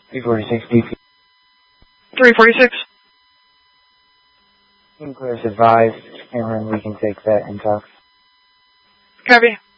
346 BP. 346. Clear is advised, and we can take that in talks. Copy.